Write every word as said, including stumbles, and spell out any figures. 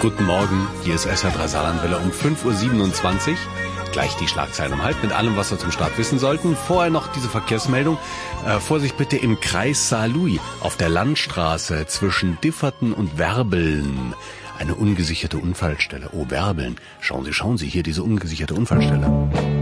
Guten Morgen, hier ist S R drei Saarlandwelle um fünf Uhr siebenundzwanzig. Gleich die Schlagzeilen um halb mit allem, was wir zum Start wissen sollten. Vorher noch diese Verkehrsmeldung. Äh, Vorsicht bitte im Kreis Saarlouis auf der Landstraße zwischen Differten und Werbeln. Eine ungesicherte Unfallstelle. Oh, Werbeln. Schauen Sie, schauen Sie, hier diese ungesicherte Unfallstelle.